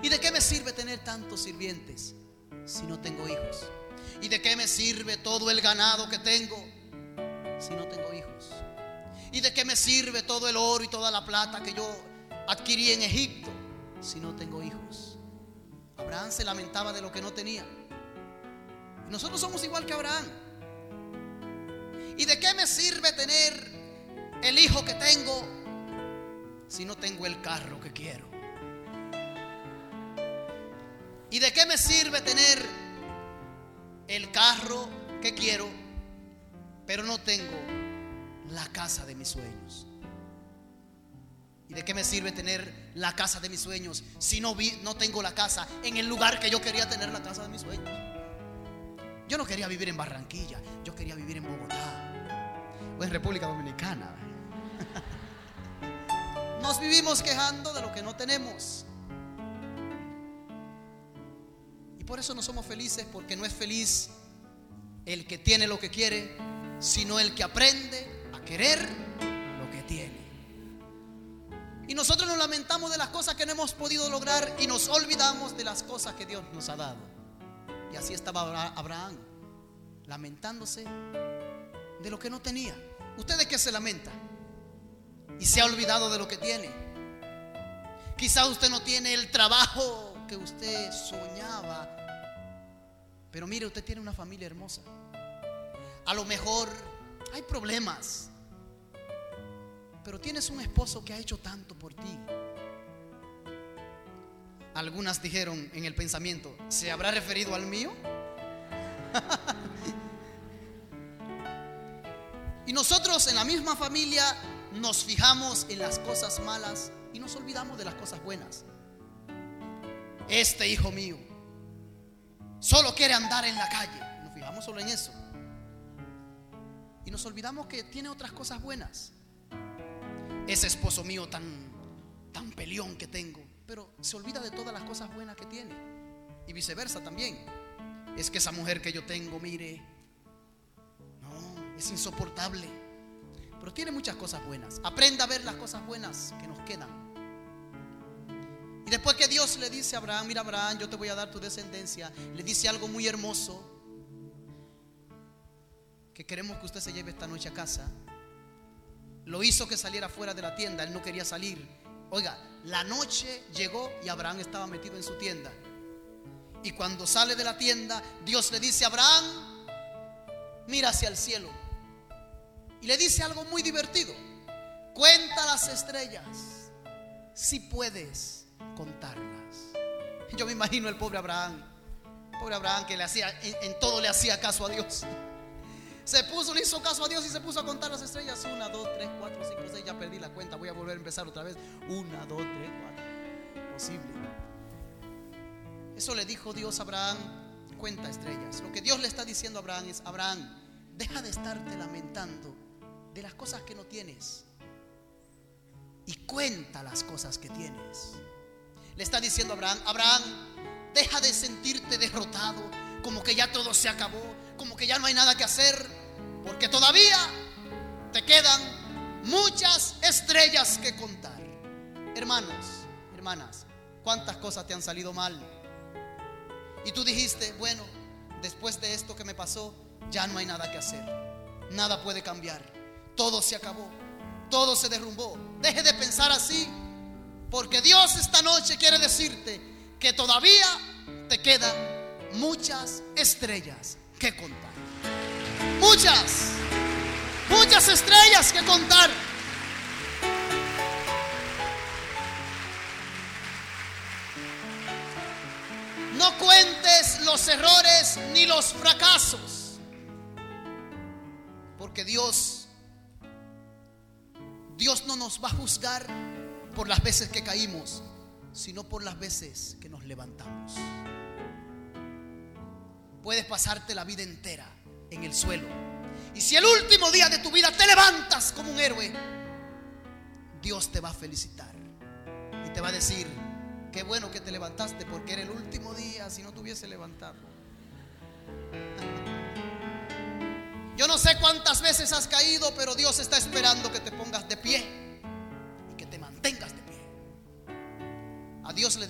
¿Y de qué me sirve tener tantos sirvientes si no tengo hijos? ¿Y de qué me sirve todo el ganado que tengo si no tengo hijos? ¿Y de qué me sirve todo el oro y toda la plata que yo adquirí en Egipto si no tengo hijos? Abraham se lamentaba de lo que no tenía. Nosotros somos igual que Abraham. ¿Y de qué me sirve tener el hijo que tengo si no tengo el carro que quiero? ¿Y de qué me sirve tener el carro que quiero, pero no tengo la casa de mis sueños? ¿Y de qué me sirve tener la casa de mis sueños si no tengo la casa en el lugar que yo quería tener la casa de mis sueños? Yo no quería vivir en Barranquilla, yo quería vivir en Bogotá o en República Dominicana. Nos vivimos quejando de lo que no tenemos. Y por eso no somos felices, porque no es feliz el que tiene lo que quiere, sino el que aprende a querer lo que tiene. Y nosotros nos lamentamos de las cosas que no hemos podido lograr y nos olvidamos de las cosas que Dios nos ha dado. Y así estaba Abraham, lamentándose de lo que no tenía. ¿Usted de qué se lamenta? Y se ha olvidado de lo que tiene. Quizá usted no tiene el trabajo que usted soñaba, pero mire, usted tiene una familia hermosa. A lo mejor hay problemas, pero tienes un esposo que ha hecho tanto por ti. Algunas dijeron en el pensamiento: ¿se habrá referido al mío? Y nosotros en la misma familia nos fijamos en las cosas malas y nos olvidamos de las cosas buenas. Este hijo mío solo quiere andar en la calle. Nos fijamos solo en eso y nos olvidamos que tiene otras cosas buenas. Ese esposo mío tan peleón que tengo, pero se olvida de todas las cosas buenas que tiene. Y viceversa también. Es que esa mujer que yo tengo, mire, no, es insoportable, pero tiene muchas cosas buenas. Aprenda a ver las cosas buenas que nos quedan. Y después que Dios le dice a Abraham: mira, Abraham, yo te voy a dar tu descendencia, le dice algo muy hermoso que queremos que usted se lleve esta noche a casa. Lo hizo que saliera fuera de la tienda. Él no quería salir. Oiga, la noche llegó y Abraham estaba metido en su tienda. Y cuando sale de la tienda, Dios le dice a Abraham: mira hacia el cielo. Y le dice algo muy divertido: cuenta las estrellas, si puedes contarlas. Yo me imagino el pobre Abraham que le hacía, en todo le hacía caso a Dios. Le hizo caso a Dios y se puso a contar las estrellas. 1, 2, 3, 4, 5, 6. Ya perdí la cuenta, voy a volver a empezar otra vez. 1, 2, 3, 4. Imposible. Eso le dijo Dios a Abraham: cuenta estrellas. Lo que Dios le está diciendo a Abraham es: Abraham, deja de estarte lamentando de las cosas que no tienes y cuenta las cosas que tienes. Le está diciendo a Abraham: Abraham, deja de sentirte derrotado, como que ya todo se acabó, como que ya no hay nada que hacer, porque todavía te quedan muchas estrellas que contar. Hermanos, hermanas, ¿cuántas cosas te han salido mal? Y tú dijiste: bueno, después de esto que me pasó, ya no hay nada que hacer, nada puede cambiar, todo se acabó, todo se derrumbó. Deje de pensar así, porque Dios esta noche quiere decirte que todavía te quedan muchas estrellas que contar. Muchas estrellas que contar. No cuentes los errores ni los fracasos, porque Dios no nos va a juzgar por las veces que caímos, sino por las veces que nos levantamos. Puedes pasarte la vida entera en el suelo, y si el último día de tu vida te levantas como un héroe, Dios te va a felicitar y te va a decir: qué bueno que te levantaste, porque era el último día si no te hubiese levantado. Yo no sé cuántas veces has caído, pero Dios está esperando que te pongas de pie y que te mantengas de pie. A Dios le